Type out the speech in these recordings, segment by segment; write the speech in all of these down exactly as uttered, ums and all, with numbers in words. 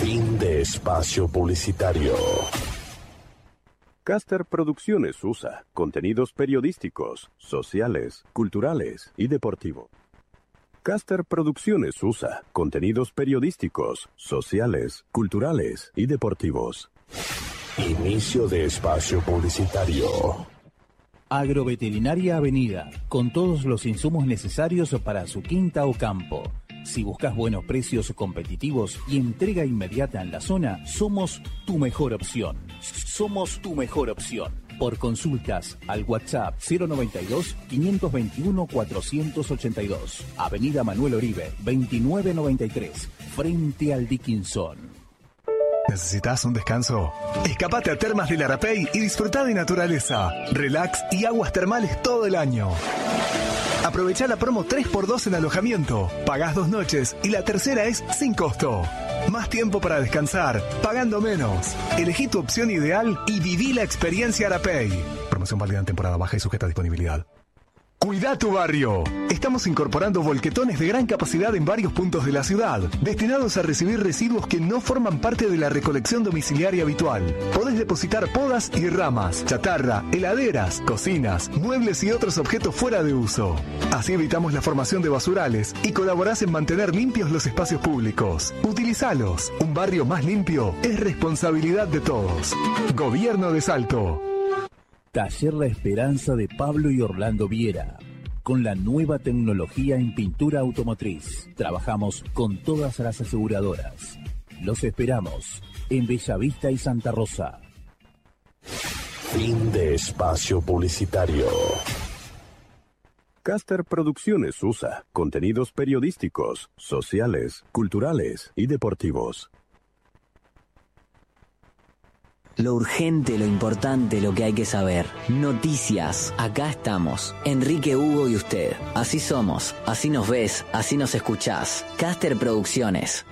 Fin de espacio publicitario. Caster Producciones U S A, contenidos periodísticos, sociales, culturales y deportivos. Caster Producciones U S A, contenidos periodísticos, sociales, culturales y deportivos. Inicio de espacio publicitario. Agroveterinaria Avenida, con todos los insumos necesarios para su quinta o campo. Si buscas buenos precios competitivos y entrega inmediata en la zona, somos tu mejor opción. Somos tu mejor opción. Por consultas al WhatsApp cero noventa y dos, quinientos veintiuno, cuatrocientos ochenta y dos. Avenida Manuel Oribe, veintinueve noventa y tres, frente al Dickinson. ¿Necesitas un descanso? Escapate a Termas del Arapey y disfruta de naturaleza, relax y aguas termales todo el año. Aprovecha la promo tres por dos en alojamiento. Pagás dos noches y la tercera es sin costo. Más tiempo para descansar, pagando menos. Elegí tu opción ideal y viví la experiencia Arapey. Promoción válida en temporada baja y sujeta a disponibilidad. Cuida tu barrio. Estamos incorporando volquetones de gran capacidad en varios puntos de la ciudad, destinados a recibir residuos que no forman parte de la recolección domiciliaria habitual. Podés depositar podas y ramas, chatarra, heladeras, cocinas, muebles y otros objetos fuera de uso. Así evitamos la formación de basurales y colaborás en mantener limpios los espacios públicos. Utilizalos. Un barrio más limpio es responsabilidad de todos. Gobierno de Salto. Taller La Esperanza de Pablo y Orlando Viera. Con la nueva tecnología en pintura automotriz, trabajamos con todas las aseguradoras. Los esperamos en Bellavista y Santa Rosa. Fin de espacio publicitario. Caster Producciones U S A, contenidos periodísticos, sociales, culturales y deportivos. Lo urgente, lo importante, lo que hay que saber. Noticias. Acá estamos. Enrique, Hugo y usted. Así somos. Así nos ves. Así nos escuchás. Caster Producciones.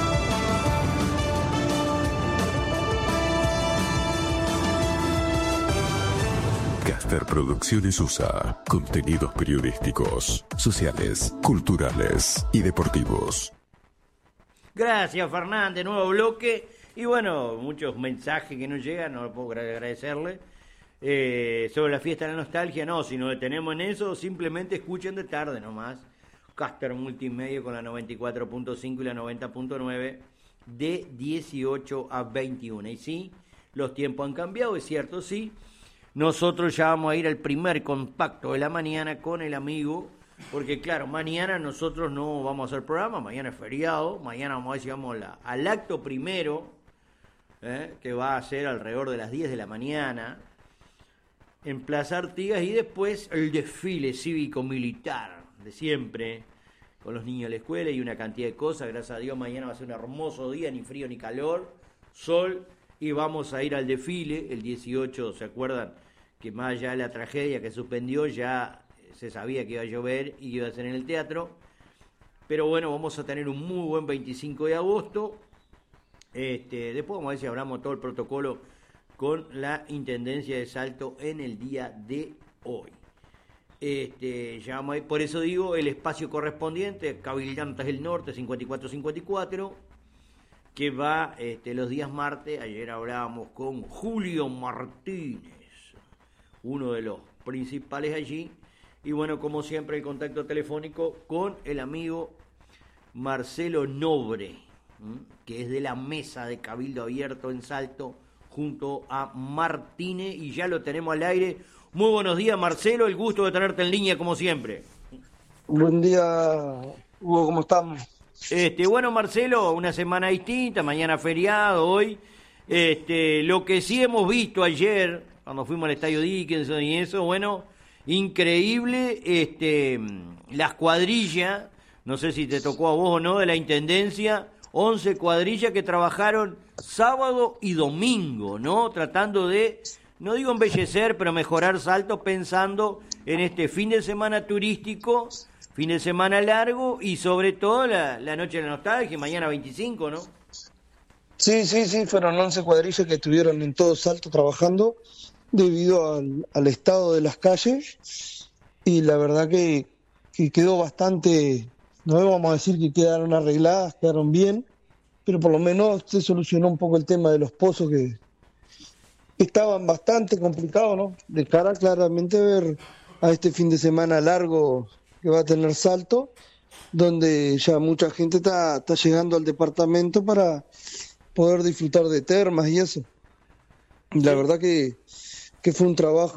Caster Producciones U S A. Contenidos periodísticos, sociales, culturales y deportivos. Gracias, Fernández. Nuevo bloque. Y bueno, muchos mensajes que nos llegan, no lo puedo agradecerle. Eh, sobre la fiesta de la nostalgia, no, si nos detenemos en eso, simplemente escuchen de tarde nomás. Caster Multimedia con la noventa y cuatro punto cinco y la noventa punto nueve de dieciocho a veintiuno. Y sí, los tiempos han cambiado, es cierto, sí. Nosotros ya vamos a ir al primer compacto de la mañana con el amigo, porque claro, mañana nosotros no vamos a hacer programa, mañana es feriado, mañana vamos a ver si vamos la, al acto primero, ¿eh? que va a ser alrededor de las diez de la mañana, en Plaza Artigas, y después el desfile cívico-militar de siempre, con los niños de la escuela y una cantidad de cosas. Gracias a Dios mañana va a ser un hermoso día, ni frío ni calor, sol, y vamos a ir al desfile el dieciocho, ¿se acuerdan? Que más allá de la tragedia que suspendió, ya se sabía que iba a llover y iba a ser en el teatro, pero bueno, vamos a tener un muy buen veinticinco de agosto. Este, después vamos a ver si hablamos todo el protocolo con la Intendencia de Salto en el día de hoy. Este, ya vamos a ir, por eso digo, el espacio correspondiente, Cabildantes del Norte, cincuenta y cuatro cincuenta y cuatro, que va este, los días martes. Ayer hablábamos con Julio Martínez, uno de los principales allí, y bueno, como siempre, el contacto telefónico con el amigo Marcelo Nobre, que es de la mesa de Cabildo Abierto en Salto, junto a Martínez, y ya lo tenemos al aire. Muy buenos días, Marcelo, el gusto de tenerte en línea como siempre. Buen día, Hugo, ¿cómo estamos? Este, bueno, Marcelo, una semana distinta, mañana feriado, hoy. Este, lo que sí hemos visto ayer, cuando fuimos al Estadio Dickinson y eso, bueno, increíble, este, las cuadrillas, no sé si te tocó a vos o no, de la Intendencia, once cuadrillas que trabajaron sábado y domingo, ¿no? Tratando de, no digo embellecer, pero mejorar Salto, pensando en este fin de semana turístico, fin de semana largo y sobre todo la, la noche de la nostalgia, mañana veinticinco, ¿no? Sí, sí, sí, fueron once cuadrillas que estuvieron en todo Salto trabajando debido al, al estado de las calles, y la verdad que, que quedó bastante, no vamos a decir que quedaron arregladas, quedaron bien, pero por lo menos se solucionó un poco el tema de los pozos que estaban bastante complicados, ¿no? De cara claramente a ver a este fin de semana largo que va a tener Salto, donde ya mucha gente está, está llegando al departamento para poder disfrutar de termas y eso. La verdad que, que fue un trabajo